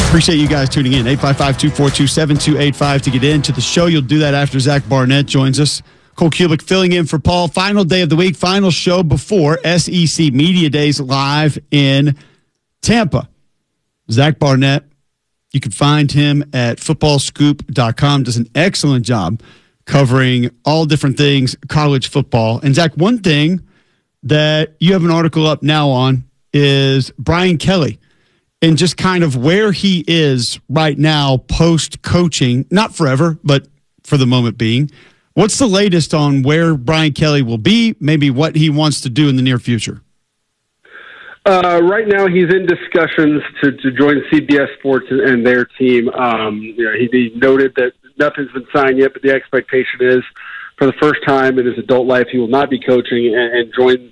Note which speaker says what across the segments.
Speaker 1: Appreciate you guys tuning in. 855-242-7285 to get into the show. You'll do that after Zach Barnett joins us. Cole Kubick filling in for Paul. Final day of the week, final show before SEC Media Days live in Tampa. Zach Barnett, you can find him at footballscoop.com. Does an excellent job covering all different things college football. And Zach, one thing that you have an article up now on is Brian Kelly and just kind of where he is right now post-coaching, not forever, but for the moment being. What's the latest on where Brian Kelly will be, maybe what he wants to do in the near future?
Speaker 2: Right now he's in discussions to join CBS Sports and their team. He noted that nothing's been signed yet, but the expectation is for the first time in his adult life he will not be coaching and join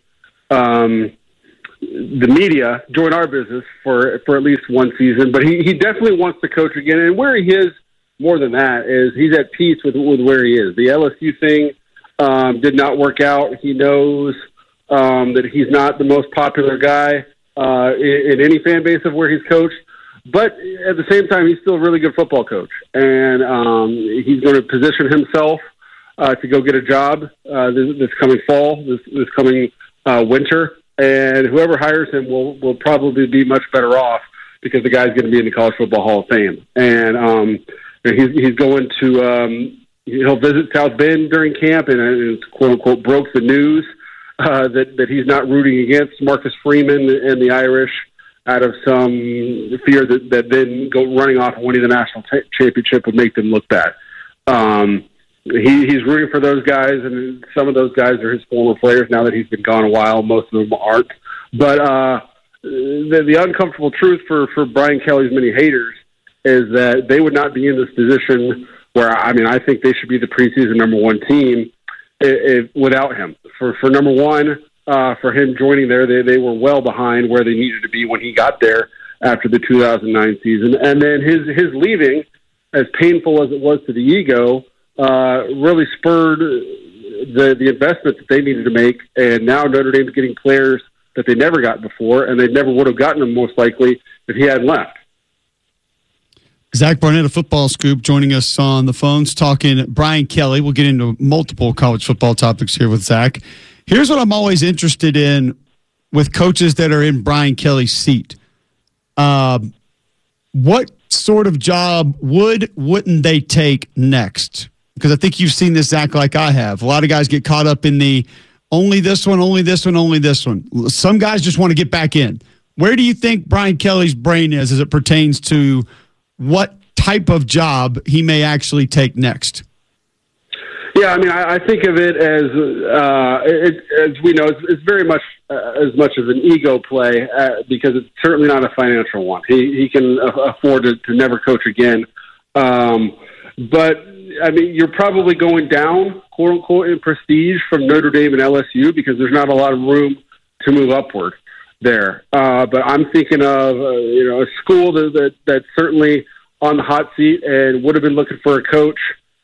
Speaker 2: the media, join our business for at least one season. But he definitely wants to coach again. And where he is, more than that, is he's at peace with where he is. The LSU thing did not work out. He knows that he's not the most popular guy in any fan base of where he's coached. But at the same time, he's still a really good football coach. And he's going to position himself to go get a job this coming fall, this coming winter. And whoever hires him will probably be much better off because the guy's going to be in the College Football Hall of Fame. And he's going to he'll visit South Bend during camp, and it's quote unquote broke the news that he's not rooting against Marcus Freeman and the Irish out of some fear that then go running off and winning the national championship would make them look bad. He's rooting for those guys, and some of those guys are his former players now that he's been gone a while. Most of them aren't. But the uncomfortable truth for Brian Kelly's many haters is that they would not be in this position where, I think they should be the preseason number one team without him. For number one, for him joining there, they were well behind where they needed to be when he got there after the 2009 season. And then his leaving, as painful as it was to the ego, really spurred the investment that they needed to make. And now Notre Dame's getting players that they never got before, and they never would have gotten them most likely if he hadn't left.
Speaker 1: Zach Barnett of Football Scoop joining us on the phones talking Brian Kelly. We'll get into multiple college football topics here with Zach. Here's what I'm always interested in with coaches that are in Brian Kelly's seat. What sort of job wouldn't they take next? Because I think you've seen this, Zach, like I have. A lot of guys get caught up in the only this one, only this one, only this one. Some guys just want to get back in. Where do you think Brian Kelly's brain is as it pertains to what type of job he may actually take next?
Speaker 2: Yeah, I think of it as we know, it's very much as much as an ego play because it's certainly not a financial one. He can afford to never coach again. But, you're probably going down, quote unquote, in prestige from Notre Dame and LSU because there's not a lot of room to move upward there. But I'm thinking of, a school that's certainly on the hot seat and would have been looking for a coach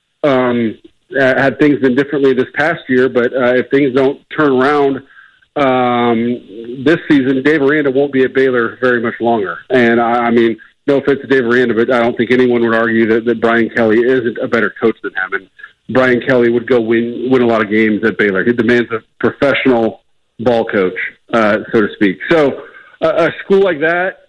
Speaker 2: had things been differently this past year. But if things don't turn around this season, Dave Aranda won't be at Baylor very much longer. And, no offense to Dave Aranda, but I don't think anyone would argue that Brian Kelly isn't a better coach than him. And Brian Kelly would go win a lot of games at Baylor. He demands a professional ball coach, so to speak. So a school like that,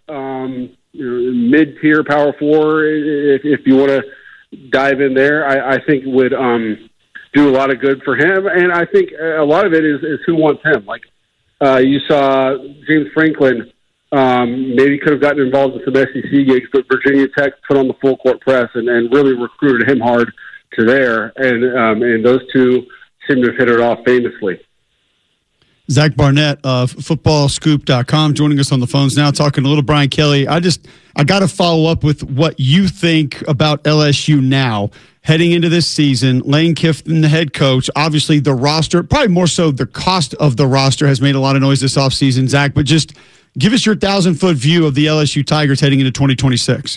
Speaker 2: mid-tier Power Four, if you want to dive in there, I think would do a lot of good for him. And I think a lot of it is who wants him. Like you saw James Franklin maybe could have gotten involved in some SEC gigs, but Virginia Tech put on the full court press and really recruited him hard to there. And those two seem to have hit it off famously.
Speaker 1: Zach Barnett of footballscoop.com joining us on the phones now, talking a little Brian Kelly. I got to follow up with what you think about LSU now, heading into this season. Lane Kiffin, the head coach, obviously the roster, probably more so the cost of the roster has made a lot of noise this offseason, Zach, but just give us your 1,000-foot view of the LSU Tigers heading into 2026.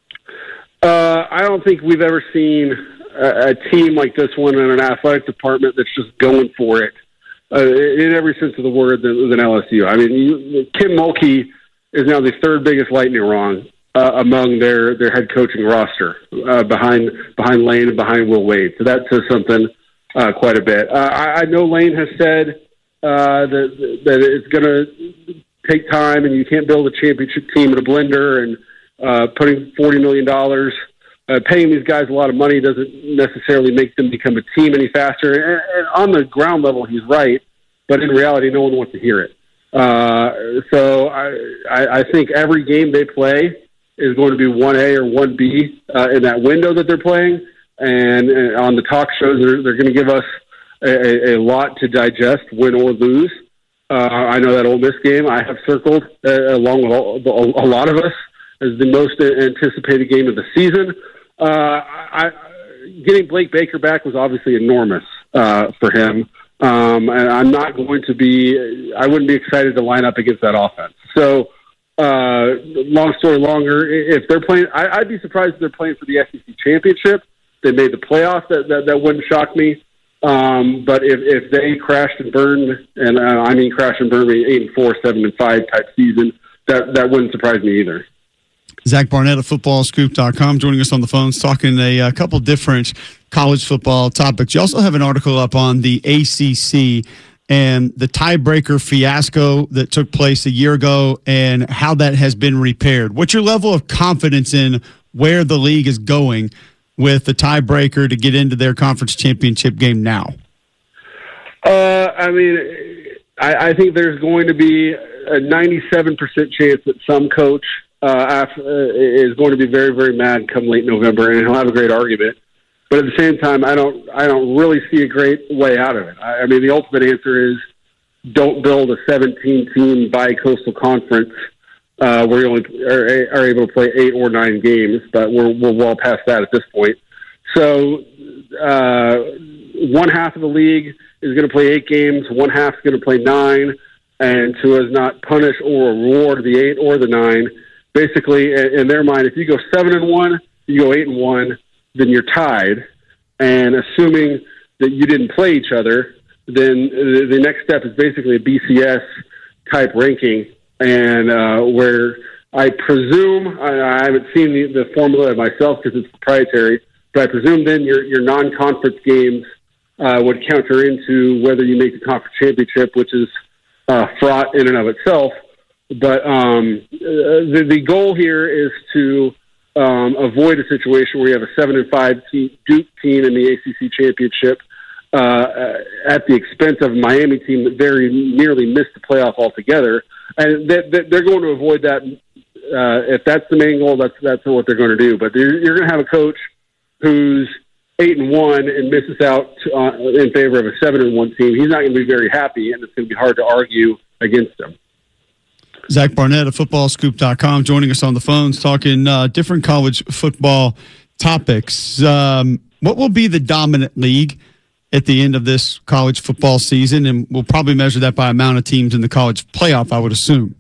Speaker 2: I don't think we've ever seen a team like this one in an athletic department that's just going for it. In every sense of the word than LSU. Kim Mulkey is now the third biggest lightning rod among their head coaching roster behind Lane and behind Will Wade. So that says something quite a bit. I know Lane has said that it's going to take time, and you can't build a championship team in a blender, and putting $40 million, paying these guys a lot of money doesn't necessarily make them become a team any faster. And on the ground level, he's right, but in reality, no one wants to hear it. So I think every game they play is going to be 1A or 1B in that window that they're playing. And on the talk shows, they're going to give us a lot to digest, win or lose. I know that Ole Miss game I have circled, along with a lot of us, as the most anticipated game of the season. Getting Blake Baker back was obviously enormous for him. And I'm not going to be, I wouldn't be excited to line up against that offense. So, long story longer, if they're playing, I'd be surprised if they're playing for the SEC championship. They made the playoffs. That wouldn't shock me. But if they crashed and burned, and I mean crash and burn, 8-4, 7-5 type season, that wouldn't surprise me either.
Speaker 1: Zach Barnett of footballscoop.com joining us on the phones, talking a couple different college football topics. You also have an article up on the ACC and the tiebreaker fiasco that took place a year ago and how that has been repaired. What's your level of confidence in where the league is going with the tiebreaker to get into their conference championship game now?
Speaker 2: I mean, I think there's going to be a 97% chance that some coach is going to be very, very mad come late November, and he'll have a great argument. But at the same time, I don't really see a great way out of it. I mean, the ultimate answer is don't build a 17-team bi-coastal conference where you only are able to play 8 or 9 games, but we're well past that at this point. So one half of the league is going to play 8 games, one half is going to play 9, and to not punish or reward the 8 or the 9, basically, in their mind, if you go 7-1, you go 8-1, then you're tied. And assuming that you didn't play each other, then the next step is basically a BCS type ranking, and where I presume I haven't seen the formula myself because it's proprietary, but I presume then your non-conference games would counter into whether you make the conference championship, which is fraught in and of itself. But the goal here is to avoid a situation where you have a 7-5 Duke team in the ACC championship at the expense of a Miami team that very nearly missed the playoff altogether. And they're going to avoid that. If that's the main goal, that's what they're going to do. But you're going to have a coach who's 8-1 and misses out in favor of a 7-1 team. He's not going to be very happy, and it's going to be hard to argue against him.
Speaker 1: Zach Barnett of footballscoop.com joining us on the phones, talking different college football topics. What will be the dominant league at the end of this college football season? And we'll probably measure that by amount of teams in the college playoff, I would assume.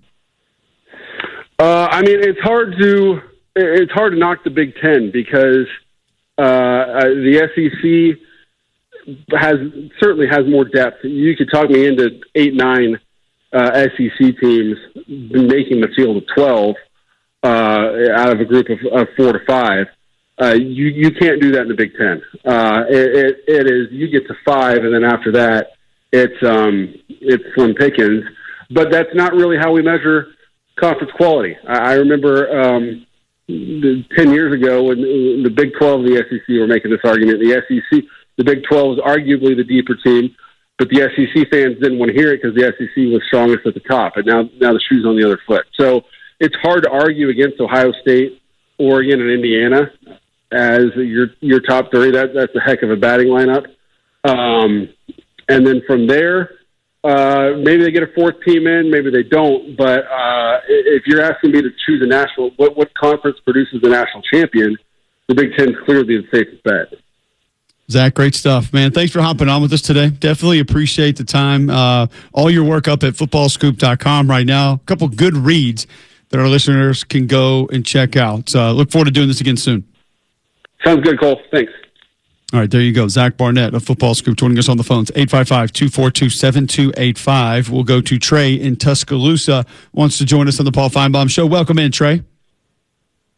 Speaker 2: I mean, it's hard to knock the Big Ten because the SEC certainly has more depth. You could talk me into 8-9 SEC teams making the field of 12 out of a group of 4 to 5. You can't do that in the Big Ten. It is you get to 5, and then after that, it's slim pickings. But that's not really how we measure conference quality. I remember 10 years ago when the Big 12 and the SEC were making this argument. The Big 12 is arguably the deeper team. But the SEC fans didn't want to hear it because the SEC was strongest at the top, and now the shoe's on the other foot. So it's hard to argue against Ohio State, Oregon, and Indiana as your top 3. That's a heck of a batting lineup. And then from there, maybe they get a 4th team in, maybe they don't. But if you're asking me to choose a national, what conference produces a national champion, the Big Ten is clearly the safest bet.
Speaker 1: Zach, great stuff, man. Thanks for hopping on with us today. Definitely appreciate the time. All your work up at footballscoop.com right now. A couple good reads that our listeners can go and check out. Look forward to doing this again soon.
Speaker 2: Sounds good, Cole. Thanks.
Speaker 1: All right, there you go. Zach Barnett of Football Scoop joining us on the phones. 855-242-7285. We'll go to Trey in Tuscaloosa. Wants to join us on the Paul Feinbaum Show. Welcome in, Trey.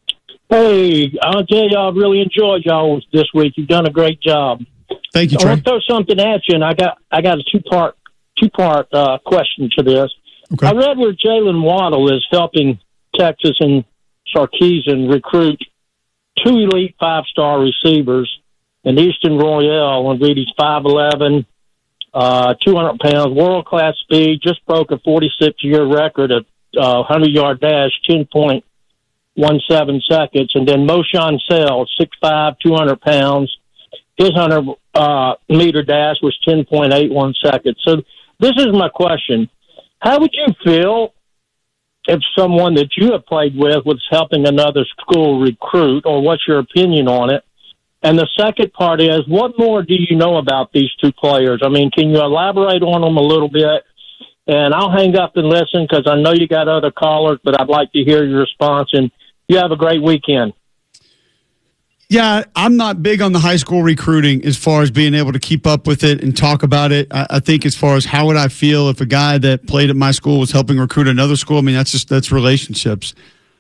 Speaker 3: Hey, I'll tell you, I've really enjoyed y'all this week. You've done a great job.
Speaker 1: Thank you,
Speaker 3: I
Speaker 1: Trey.
Speaker 3: want to throw something at you, and I got a two-part question to this.
Speaker 1: Okay.
Speaker 3: I read where Jalen Waddle is helping Texas and Sarkisian recruit 2 elite 5-star receivers, and Easton Royale, and read he's 5'11", 200 pounds, world-class speed, just broke a 46-year record of 100-yard dash, 10.17 seconds. And then Moshawn Sells, 6'5", 200 pounds. His 100-meter dash was 10.81 seconds. So this is my question. How would you feel if someone that you have played with was helping another school recruit, or what's your opinion on it? And the second part is, what more do you know about these two players? I mean, can you elaborate on them a little bit? And I'll hang up and listen because I know you got other callers, but I'd like to hear your response. And you have a great weekend.
Speaker 1: Yeah, I'm not big on the high school recruiting as far as being able to keep up with it and talk about it. I think as far as how would I feel if a guy that played at my school was helping recruit another school, I mean, that's relationships.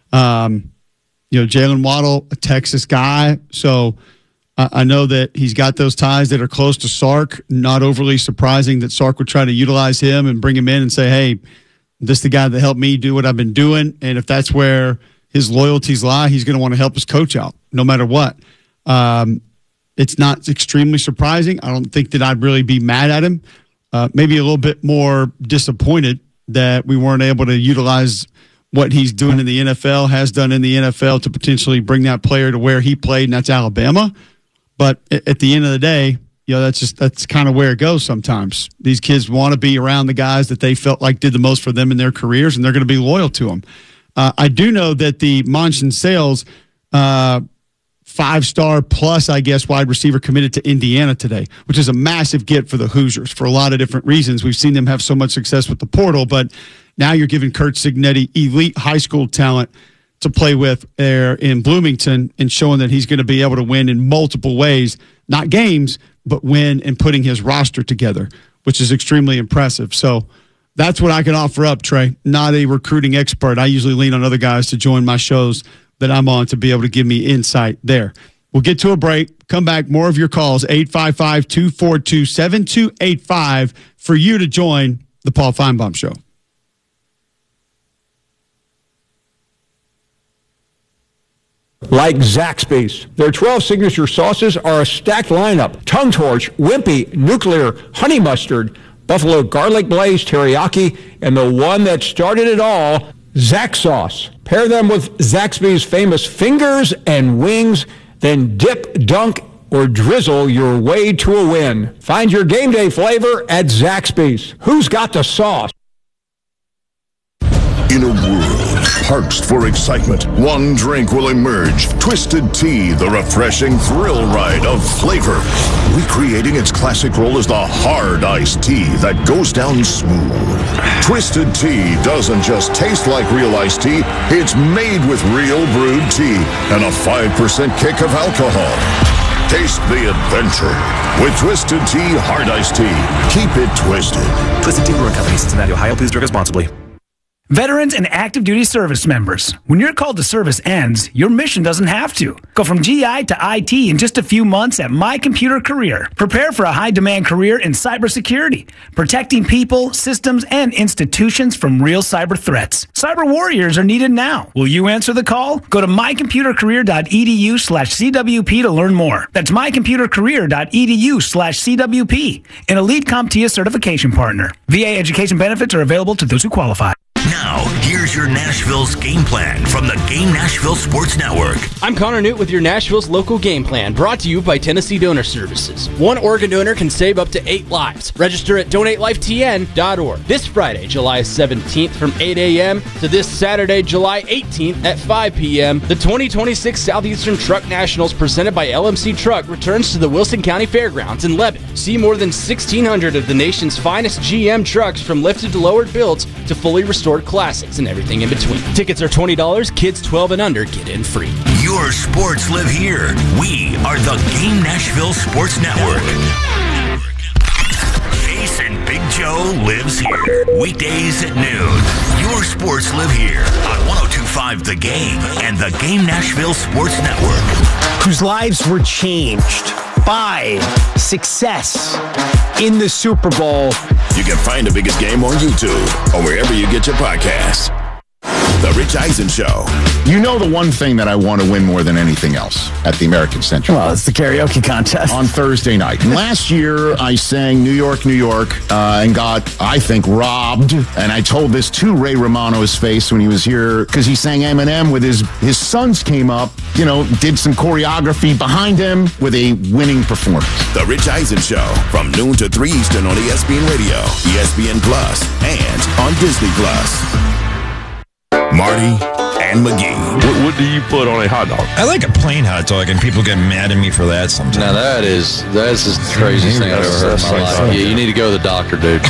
Speaker 1: Jalen Waddle, a Texas guy, so I know that he's got those ties that are close to Sark. Not overly surprising that Sark would try to utilize him and bring him in and say, hey, this is the guy that helped me do what I've been doing. And if that's where his loyalties lie, he's going to want to help his coach out no matter what. It's not extremely surprising. I don't think that I'd really be mad at him. Maybe a little bit more disappointed that we weren't able to utilize what he's doing in the NFL, has done in the NFL, to potentially bring that player to where he played, and that's Alabama. But at the end of the day, that's kind of where it goes sometimes. These kids want to be around the guys that they felt like did the most for them in their careers, and they're going to be loyal to them. I do know that the Monshawn Sells 5-star plus, I guess, wide receiver committed to Indiana today, which is a massive get for the Hoosiers for a lot of different reasons. We've seen them have so much success with the portal, but now you're giving Curt Cignetti elite high school talent to play with there in Bloomington and showing that he's going to be able to win in multiple ways, not games, but win and putting his roster together, which is extremely impressive. So that's what I can offer up, Trey. Not a recruiting expert. I usually lean on other guys to join my shows that I'm on to be able to give me insight there. We'll get to a break. Come back. More of your calls, 855-242-7285 for you to join the Paul Finebaum Show.
Speaker 4: Like Zaxby's. Their 12 signature sauces are a stacked lineup. Tongue Torch, Wimpy, Nuclear, Honey Mustard, Buffalo Garlic Blaze, Teriyaki, and the one that started it all, Zax Sauce. Pair them with Zaxby's famous fingers and wings, then dip, dunk, or drizzle your way to a win. Find your game day flavor at Zaxby's. Who's got the sauce?
Speaker 5: In a world parched for excitement, one drink will emerge. Twisted Tea, the refreshing thrill ride of flavor. Recreating its classic role as the hard iced tea that goes down smooth. Twisted Tea doesn't just taste like real iced tea, it's made with real brewed tea and a 5% kick of alcohol. Taste the adventure with Twisted Tea Hard Iced Tea. Keep it twisted.
Speaker 6: Twisted Tea Brewing Company, Cincinnati, Ohio. Please drink responsibly.
Speaker 7: Veterans and active duty service members, when your call to service ends, your mission doesn't have to. Go from GI to IT in just a few months at My Computer Career. Prepare for a high-demand career in cybersecurity, protecting people, systems, and institutions from real cyber threats. Cyber warriors are needed now. Will you answer the call? Go to mycomputercareer.edu/CWP to learn more. That's mycomputercareer.edu/CWP, an elite CompTIA certification partner. VA education benefits are available to those who qualify.
Speaker 8: Now, here's your Nashville's game plan from the Game Nashville Sports Network.
Speaker 9: I'm Connor Newt with your Nashville's local game plan, brought to you by Tennessee Donor Services. One organ donor can save up to 8 lives. Register at DonateLifeTN.org. This Friday, July 17th from 8 a.m. to this Saturday, July 18th at 5 p.m., the 2026 Southeastern Truck Nationals presented by LMC Truck returns to the Wilson County Fairgrounds in Lebanon. See more than 1,600 of the nation's finest GM trucks, from lifted to lowered builds to fully restored classics and everything in between. Tickets are $20. Kids 12 and under get in free.
Speaker 8: Your sports live here. We are the Game Nashville Sports Network. Chase and Big Joe lives here. Weekdays at noon. Your sports live here on 102.5 101.5 The Game and the Game Nashville Sports Network.
Speaker 10: Whose lives were changed by success in the Super Bowl.
Speaker 5: You can find the biggest game on YouTube or wherever you get your podcasts. The Rich Eisen Show.
Speaker 11: You know the one thing that I want to win more than anything else at the American Century?
Speaker 10: Well, it's the karaoke contest.
Speaker 11: On Thursday night. Last year, I sang New York, New York, and got, I think, robbed. And I told this to Ray Romano's face when he was here, because he sang Eminem with his sons came up, did some choreography behind him with a winning performance.
Speaker 5: The Rich Eisen Show from noon to 3 Eastern on ESPN Radio, ESPN Plus, and on Disney Plus. Marty and McGee.
Speaker 12: What do you put on a hot dog?
Speaker 13: I like a plain hot dog, and people get mad at me for that sometimes.
Speaker 14: Now that's the craziest thing I've ever heard in my life. Yeah, you need to go to the doctor, dude.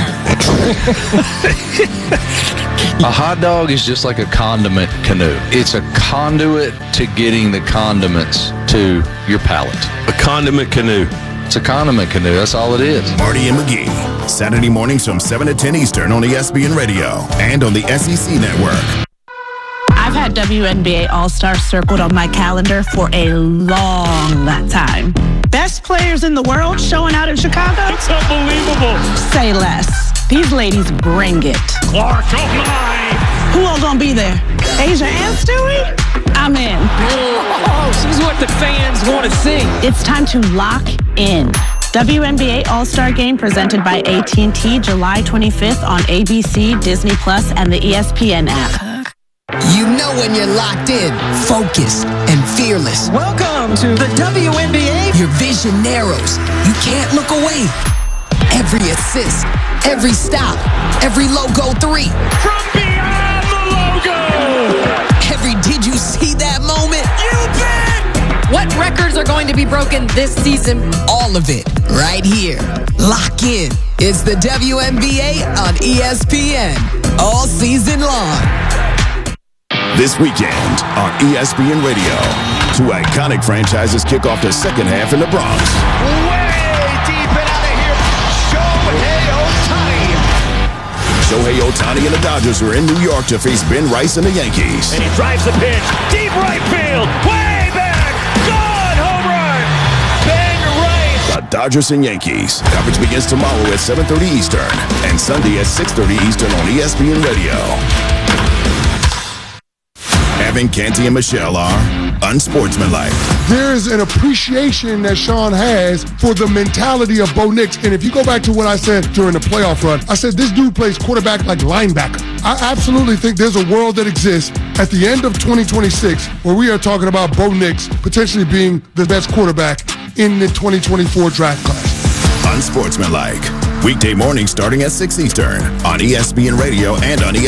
Speaker 14: A hot dog is just like a condiment canoe. It's a conduit to getting the condiments to your palate.
Speaker 12: A condiment canoe.
Speaker 14: It's a condiment canoe. That's all it is.
Speaker 5: Marty and McGee. Saturday mornings from 7 to 10 Eastern on ESPN Radio and on the SEC Network.
Speaker 15: I've had WNBA All-Star circled on my calendar for a long time. Best players in the world showing out in Chicago?
Speaker 16: It's unbelievable.
Speaker 15: Say less. These ladies bring it.
Speaker 16: Clark, oh my!
Speaker 15: Who all gonna be there? Asia and Stewie? I'm in.
Speaker 17: Oh, she's what the fans want to see.
Speaker 15: It's time to lock in. WNBA All-Star Game presented by AT&T July 25th on ABC, Disney Plus, and the ESPN app.
Speaker 18: You know when you're locked in, focused, and fearless.
Speaker 17: Welcome to the WNBA.
Speaker 18: Your vision narrows. You can't look away. Every assist, every stop, every logo 3.
Speaker 16: From beyond the logo.
Speaker 18: Every did you see that moment?
Speaker 16: You bet.
Speaker 17: What records are going to be broken this season?
Speaker 18: All of it, right here. Lock in. It's the WNBA on ESPN. All season long.
Speaker 5: This weekend on ESPN Radio, 2 iconic franchises kick off the second half in the Bronx.
Speaker 16: Way deep and out of here,
Speaker 5: Shohei Ohtani and the Dodgers are in New York to face Ben Rice and the Yankees.
Speaker 16: And he drives the pitch, deep right field, way back, gone, home run, Ben Rice.
Speaker 5: The Dodgers and Yankees. Coverage begins tomorrow at 7:30 Eastern and Sunday at 6:30 Eastern on ESPN Radio. Evan, Canty, and Michelle are unsportsmanlike.
Speaker 19: There is an appreciation that Sean has for the mentality of Bo Nix. And if you go back to what I said during the playoff run, I said this dude plays quarterback like linebacker. I absolutely think there's a world that exists at the end of 2026 where we are talking about Bo Nix potentially being the best quarterback in the 2024 draft class.
Speaker 5: Unsportsmanlike. Weekday mornings starting at 6 Eastern on ESPN Radio and on ESPN.